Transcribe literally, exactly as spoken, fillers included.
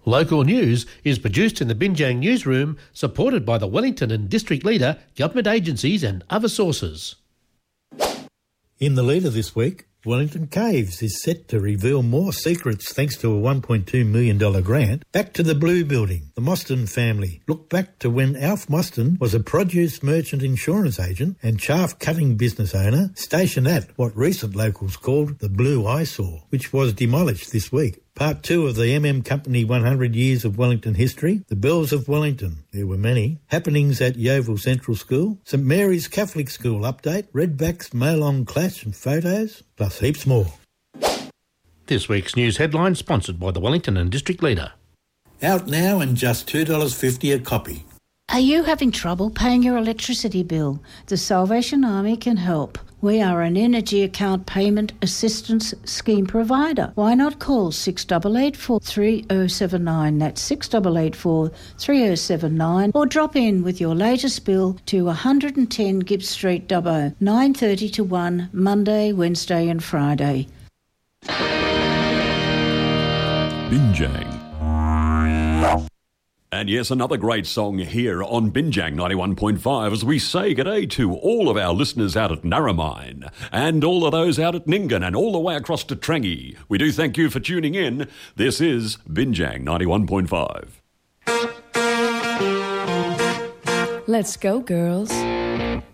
Local news is produced in the Binjang newsroom, supported by the Wellington and District Leader, government agencies and other sources. In the leader this week, Wellington Caves is set to reveal more secrets thanks to a one point two million dollars grant. Back to the Blue Building. The Mostyn family look back to when Alf Mostyn was a produce merchant insurance agent and chaff cutting business owner stationed at what recent locals called the Blue Eyesore, which was demolished this week. Part two of the M M Company one hundred Years of Wellington History, the Bells of Wellington, there were many, happenings at Yeovil Central School, St Mary's Catholic School update, Redback's Mail-on clash and photos, plus heaps more. This week's news headline sponsored by the Wellington and District Leader. Out now and just two dollars fifty a copy. Are you having trouble paying your electricity bill? The Salvation Army can help. We are an energy account payment assistance scheme provider. Why not call six eight eight four, three oh seven nine, that's six eight eight four, three oh seven nine, or drop in with your latest bill to one ten Gibbs Street, Dubbo, nine thirty to one, Monday, Wednesday and Friday. Binjang. And yes, another great song here on Binjang ninety-one point five as we say g'day to all of our listeners out at Narromine and all of those out at Nyngan and all the way across to Trangie. We do thank you for tuning in. This is Binjang ninety-one point five. Let's go, girls.